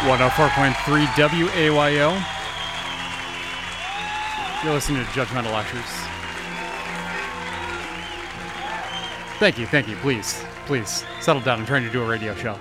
104.3 WAYO. You're listening to Judgmental Lectures. Thank you. Please, settle down. I'm trying to do a radio show.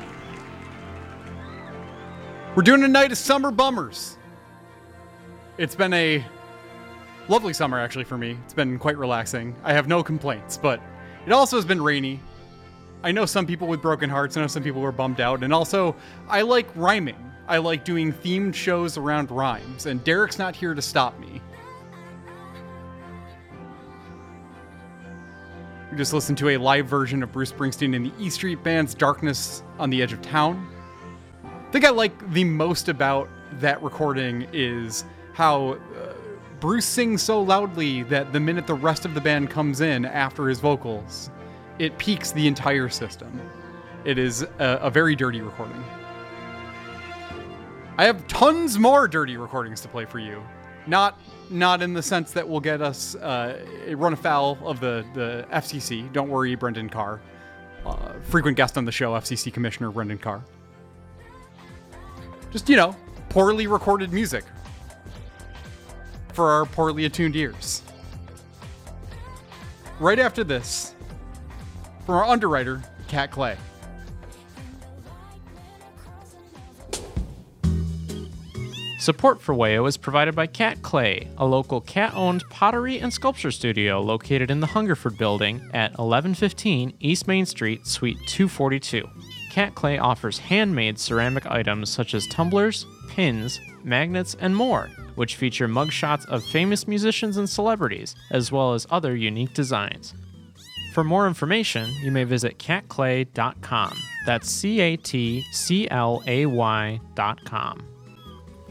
We're doing a night of summer bummers. It's been a lovely summer, actually, for me. It's been quite relaxing. I have no complaints, but it also has been rainy. I know some people with broken hearts. I know some people were bummed out. And also, I like rhyming. I like doing themed shows around rhymes. And Derek's not here to stop me. We just listened to a live version of Bruce Springsteen and the E Street Band's Darkness on the Edge of Town. The thing I like the most about that recording is how Bruce sings so loudly that the minute the rest of the band comes in after his vocals, it peaks the entire system. It is a very dirty recording. I have tons more dirty recordings to play for you. Not in the sense that will get us run afoul of the FCC. Don't worry, Brendan Carr. Frequent guest on the show, FCC Commissioner Brendan Carr. Just, poorly recorded music for our poorly attuned ears. Right after this, from our underwriter, Cat Clay. Support for WAYO is provided by Cat Clay, a local cat-owned pottery and sculpture studio located in the Hungerford Building at 1115 East Main Street, Suite 242. Cat Clay offers handmade ceramic items such as tumblers, pins, magnets, and more, which feature mugshots of famous musicians and celebrities, as well as other unique designs. For more information, you may visit catclay.com. That's CATCLAY.com.